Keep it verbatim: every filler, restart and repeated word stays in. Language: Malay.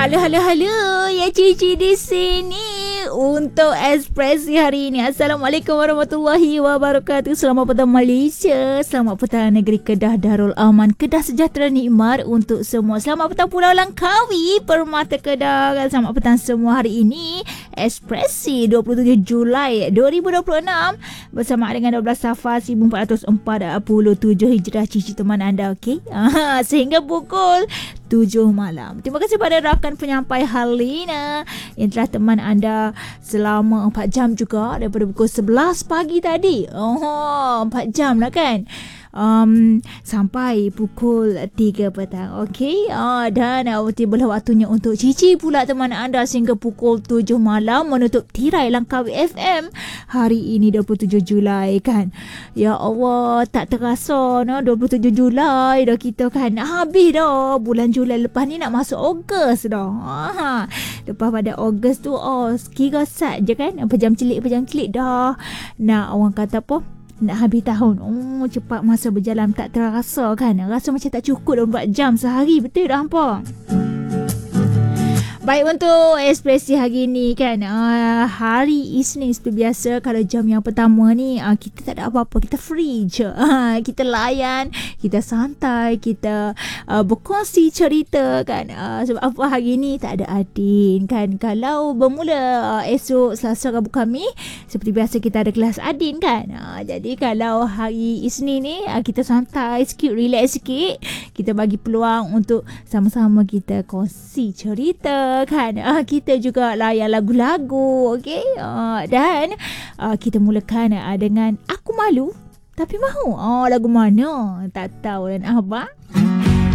Halo, halo, halo. Ya Cici di sini untuk ekspresi hari ini. Assalamualaikum warahmatullahi wabarakatuh. Selamat petang Malaysia. Selamat petang negeri Kedah Darul Aman, Kedah sejahtera nikmat untuk semua. Selamat petang Pulau Langkawi, Permata Kedah. Selamat petang semua hari ini. Ekspresi dua puluh tujuh Julai dua ribu dua puluh enam bersama dengan dua belas Safar seribu empat ratus empat puluh tujuh Hijrah. Cici teman anda, okey? Sehingga pukul tujuh malam. Terima kasih pada rakan penyampai Halina yang telah teman anda selama empat jam juga daripada pukul sebelas pagi tadi. Oh, empat jam lah kan? Um, sampai pukul tiga petang. Okey, uh, dan uh, tibalah waktunya untuk Cici pula teman anda sehingga pukul tujuh malam menutup tirai Langkawi F M hari ini dua puluh tujuh Julai kan. Ya Allah, tak terasa no, dua puluh tujuh Julai dah kita kan. Habis dah bulan Julai, lepas ni nak masuk Ogos dah. Ha, lepas pada Ogos tu oh kira sat je kan. Pejam celik pejam celik dah. Nah, orang kata apa? Nak habis tahun. Oh, cepat masa berjalan, tak terasa kan. Rasa macam tak cukup dua puluh empat jam sehari. Betul dah hampa? Baik, untuk ekspresi hari ni kan, uh, hari Isnin seperti biasa. Kalau jam yang pertama ni uh, kita tak ada apa-apa, kita free je. uh, Kita layan, kita santai, kita uh, berkongsi cerita kan. uh, Sebab apa hari ni tak ada Adin kan. Kalau bermula uh, esok Selasa Rabu Khamis, seperti biasa kita ada kelas Adin kan. uh, Jadi kalau hari Isnin ni uh, kita santai sikit, relax sikit, kita bagi peluang untuk sama-sama kita kongsi cerita kan. Uh, kita juga layan lagu-lagu, okey. Uh, dan uh, kita mulakan uh, dengan Aku Malu Tapi Mahu. Oh, lagu mana? Tak tahu dan abang.